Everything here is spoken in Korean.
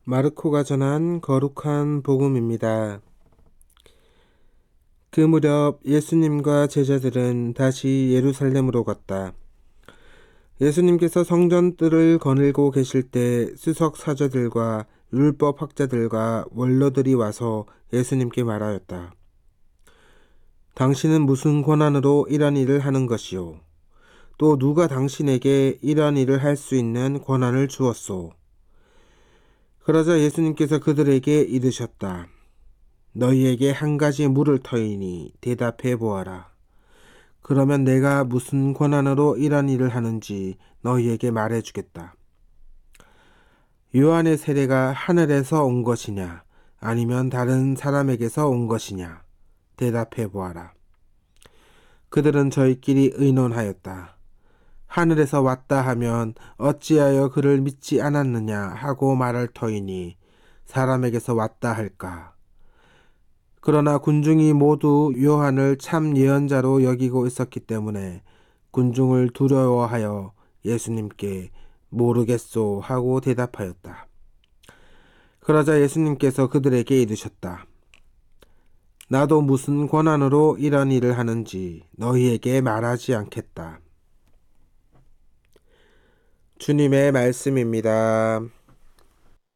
마르코가 전한 거룩한 복음입니다. 그 무렵 예수님과 제자들은 다시 예루살렘으로 갔다. 예수님께서 성전 뜰을 거닐고 계실 때 수석 사제들과 율법 학자들과 원로들이 와서 예수님께 말하였다. 당신은 무슨 권한으로 이런 일을 하는 것이요? 또 누가 당신에게 이런 일을 할 수 있는 권한을 주었소? 그러자 예수님께서 그들에게 이르셨다. 너희에게 한 가지 물을 터이니 대답해 보아라. 그러면 내가 무슨 권한으로 이런 일을 하는지 너희에게 말해 주겠다. 요한의 세례가 하늘에서 온 것이냐 아니면 다른 사람에게서 온 것이냐 대답해 보아라. 그들은 저희끼리 의논하였다. 하늘에서 왔다 하면 어찌하여 그를 믿지 않았느냐 하고 말할 터이니 사람에게서 왔다 할까. 그러나 군중이 모두 요한을 참 예언자로 여기고 있었기 때문에 군중을 두려워하여 예수님께 모르겠소 하고 대답하였다. 그러자 예수님께서 그들에게 이르셨다. 나도 무슨 권한으로 이런 일을 하는지 너희에게 말하지 않겠다. 주님의 말씀입니다.